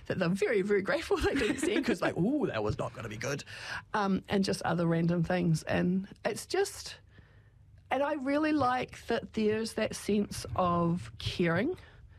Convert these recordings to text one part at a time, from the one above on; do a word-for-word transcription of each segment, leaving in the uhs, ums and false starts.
that they're very, very grateful they didn't see because like, ooh, that was not going to be good. Um, and just other random things. And it's just, and I really like that there's that sense of caring.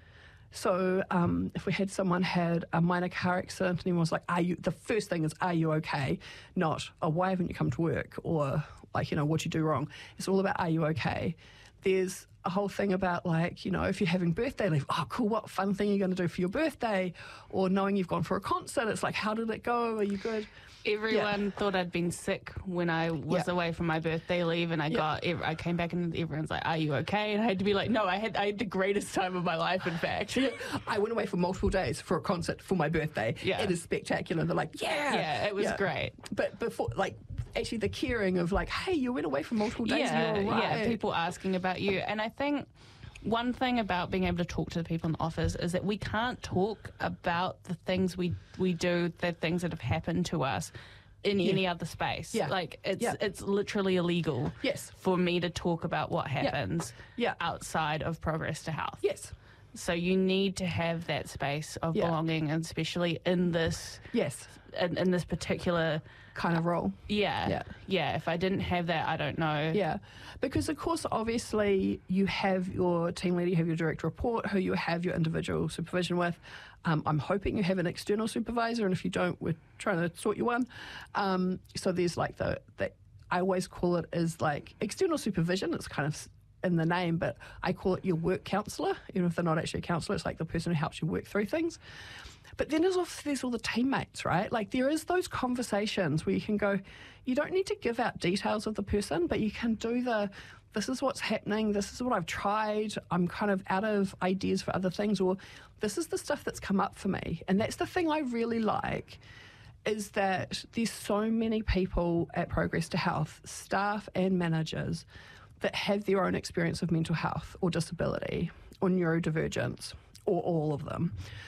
So um, if we had someone had a minor car accident and everyone was like, are you, the first thing is, are you okay? Not, oh, why haven't you come to work? Or like, you know, what'd you do wrong? It's all about, are you okay? There's a whole thing about like, you know, if you're having birthday leave, oh, cool, what fun thing are you going to do for your birthday? Or knowing you've gone for a concert, it's like, how did it go? Are you good? Everyone yeah. thought I'd been sick when I was yeah. away from my birthday leave, and I yeah. got. I came back and everyone's like, "Are you okay?" And I had to be like, "No, I had. I had the greatest time of my life. In fact, yeah. I went away for multiple days for a concert for my birthday. Yeah. It is spectacular. They're like, yeah, yeah, it was yeah. great. But before, like, actually, the caring of like, hey, you went away for multiple days. Yeah, you're all right. yeah. People asking about you, and I think. One thing about being able to talk to the people in the office is that we can't talk about the things we we do, the things that have happened to us in yeah. any other space. Yeah. Like, it's yeah. it's literally illegal yes. for me to talk about what happens yeah. Yeah. outside of Progress to Health. Yes. So you need to have that space of yeah. belonging, and especially in this yes in, in this particular kind of role. Yeah, yeah. Yeah. If I didn't have that, I don't know. Yeah. Because, of course, obviously, you have your team leader, you have your direct report, who you have your individual supervision with. Um, I'm hoping you have an external supervisor, and if you don't, we're trying to sort you one. Um, so there's like the, the, I always call it as like external supervision. It's kind of in the name, but I call it your work counsellor, even if they're not actually a counsellor. It's like the person who helps you work through things. But then there's, also, there's all the teammates, right? Like there is those conversations where you can go, you don't need to give out details of the person, but you can do the, this is what's happening, this is what I've tried, I'm kind of out of ideas for other things, or this is the stuff that's come up for me. And that's the thing I really like, is that there's so many people at Progress to Health, staff and managers, that have their own experience of mental health or disability or neurodivergence, or all of them,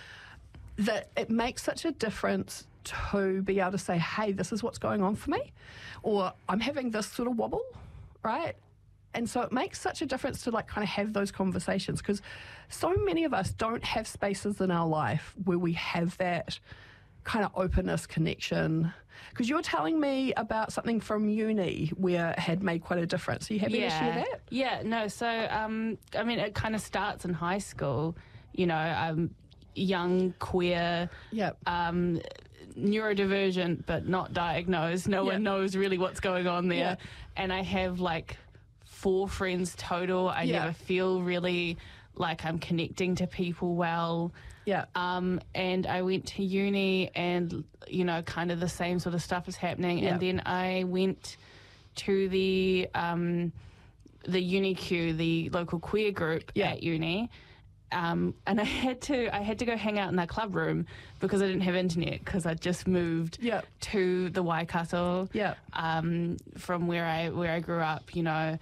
that it makes such a difference to be able to say, hey, this is what's going on for me, or I'm having this sort of wobble, right? And so it makes such a difference to like kind of have those conversations, because so many of us don't have spaces in our life where we have that kind of openness, connection. Because you're telling me about something from uni where it had made quite a difference. Are you happy yeah. to share that? Yeah, no, so, um, I mean, it kind of starts in high school, you know, um, young, queer, yep. um, neurodivergent, but not diagnosed. No yep. one knows really what's going on there. Yep. And I have like four friends total. I yep. never feel really like I'm connecting to people well. Yeah. Um, and I went to uni and, you know, kind of the same sort of stuff is happening. Yep. And then I went to the um, the UniQ, the local queer group yep. at uni. Um, and I had to I had to go hang out in that club room because I didn't have internet, because I just moved yep. to the Waikato yep. um, from where I where I grew up, you know.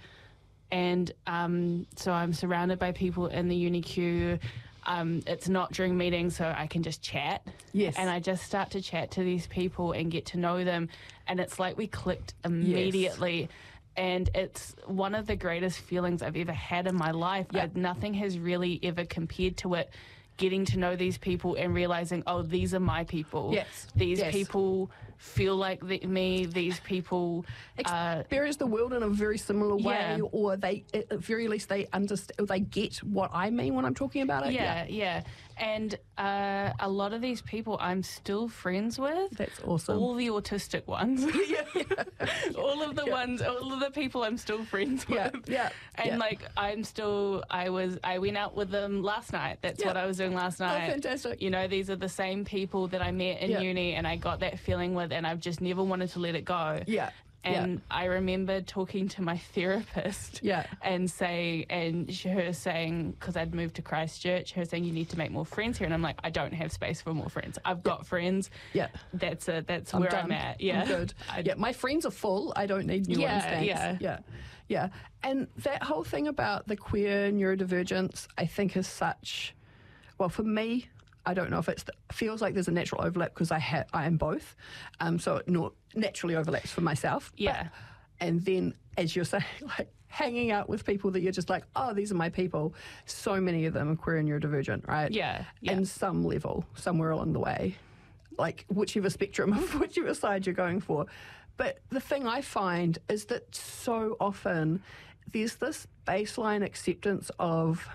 And um, so I'm surrounded by people in the UniQ. Um, it's not during meetings, so I can just chat. Yes. And I just start to chat to these people and get to know them. And it's like we clicked immediately. Yes. And it's one of the greatest feelings I've ever had in my life. Yep. I, nothing has really ever compared to it. Getting to know these people and realizing, oh, these are my people. Yes. These yes. people feel like the, me. These people uh, experience the world in a very similar way, yeah. or they, at the very least, they understand. Or they get what I mean when I'm talking about it. Yeah, yeah. yeah. And uh, a lot of these people I'm still friends with. That's awesome. All the autistic ones. yeah, yeah. all of the yeah. ones, all of the people I'm still friends yeah, with. Yeah. And yeah. like I'm still, I was, I went out with them last night. That's yeah. what I was doing last night. Oh, fantastic. You know, these are the same people that I met in yeah. uni, and I got that feeling with, and I've just never wanted to let it go. Yeah. And yeah. I remember talking to my therapist yeah. and saying, and her saying, because I'd moved to Christchurch, her saying, you need to make more friends here. And I'm like, I don't have space for more friends. I've got yeah. friends. Yeah. That's a, that's I'm where done. I'm at. Yeah. I'm good. I, yeah. My friends are full. I don't need new yeah, ones. Thanks. Yeah. Yeah. Yeah. And that whole thing about the queer neurodivergence, I think is such, well, for me, I don't know if it feels like there's a natural overlap because I ha- I am both, um, so it not naturally overlaps for myself. Yeah. But and then, as you're saying, like hanging out with people that you're just like, oh, these are my people. So many of them are queer and neurodivergent, right? Yeah, yeah. And some level, somewhere along the way, like whichever spectrum of whichever side you're going for. But the thing I find is that so often there's this baseline acceptance of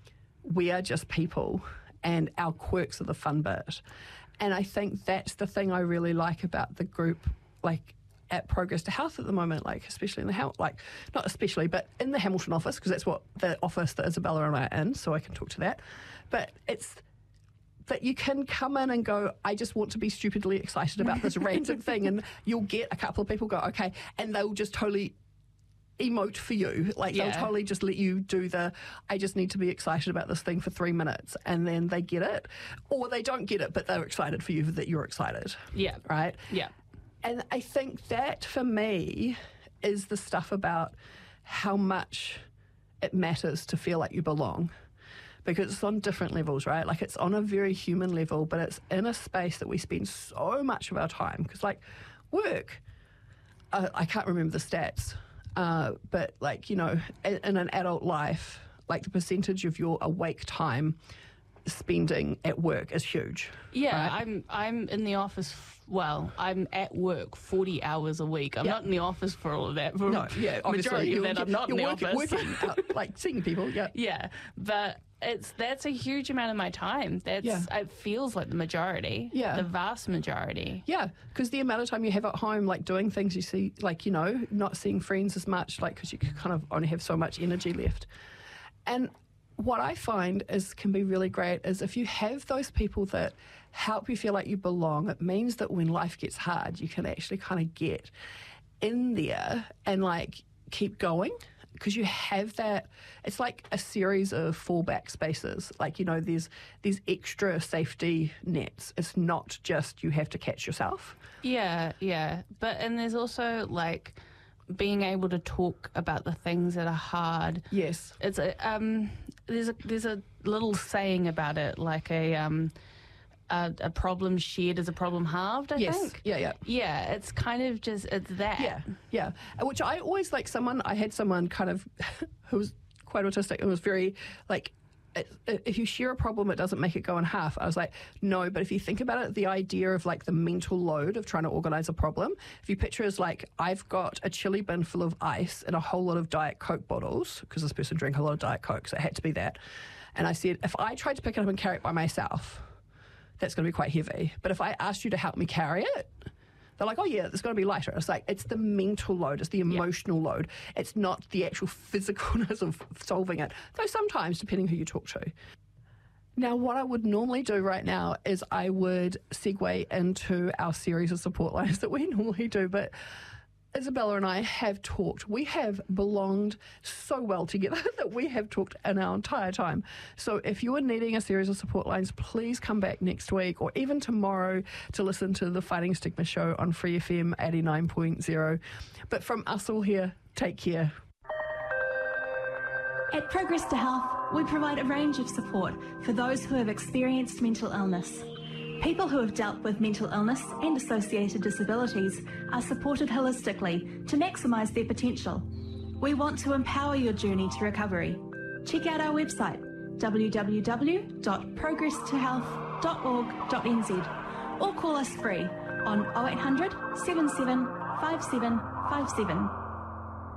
we are just people and our quirks are the fun bit. And I think that's the thing I really like about the group, like at Progress to Health at the moment, like especially in the Ham- like not especially, but in the Hamilton office, because that's what the office that Isabella and I are in, so I can talk to that. But it's that you can come in and go, I just want to be stupidly excited about this random thing, and you'll get a couple of people go, okay, and they'll just totally emote for you. Like yeah. they'll totally just let you do the, I just need to be excited about this thing for three minutes, and then they get it, or they don't get it, but they're excited for you that you're excited. Yeah. Right? Yeah. And I think that, for me, is the stuff about how much it matters to feel like you belong. Because it's on different levels, right? Like, it's on a very human level, but it's in a space that we spend so much of our time. Because, like, work, uh, I can't remember the stats, uh, but, like, you know, in, in an adult life, like, the percentage of your awake time spending at work is huge. Yeah, right? I'm I'm in the office. Well, I'm at work forty hours a week. I'm yeah. not in the office for all of that. For no, yeah, obviously majority of that, I'm not in you're the working, office. working out, like seeing people. Yeah, yeah, but it's that's a huge amount of my time. That's yeah. it feels like the majority. Yeah, the vast majority. Yeah, because the amount of time you have at home, like doing things you see, like, you know, not seeing friends as much, like, because you kind of only have so much energy left. And what I find is can be really great is if you have those people that help you feel like you belong, it means that when life gets hard, you can actually kind of get in there and like keep going, because you have that. It's like a series of fallback spaces. Like, you know, there's there's extra safety nets. It's not just you have to catch yourself. Yeah, yeah. But and there's also like being able to talk about the things that are hard. Yes. It's a um there's a there's a little saying about it, like a um a, a problem shared is a problem halved, I yes. think. Yeah, yeah. Yeah, it's kind of just it's that. Yeah, yeah. Which I always like someone I had someone kind of who was quite autistic and was very like, if you share a problem, it doesn't make it go in half. I was like, no, but if you think about it, the idea of like the mental load of trying to organise a problem, if you picture as like, I've got a chili bin full of ice and a whole lot of Diet Coke bottles, because this person drank a lot of Diet Coke, so it had to be that. And I said, if I tried to pick it up and carry it by myself, that's going to be quite heavy. But if I asked you to help me carry it, they're like, oh, yeah, it's going to be lighter. It's like, it's the mental load. It's the emotional yeah. load. It's not the actual physicalness of solving it. Though sometimes, depending who you talk to. Now, what I would normally do right now is I would segue into our series of support lines that we normally do. But Isabella and I have talked. We have belonged so well together that we have talked in our entire time. So if you are needing a series of support lines, please come back next week or even tomorrow to listen to the Fighting Stigma show on Free F M eighty-nine point zero. But from us all here, take care. At Progress to Health, we provide a range of support for those who have experienced mental illness. People who have dealt with mental illness and associated disabilities are supported holistically to maximise their potential. We want to empower your journey to recovery. Check out our website, w w w dot progress to health dot org dot n z, or call us free on oh eight hundred, seven seven five seven five seven.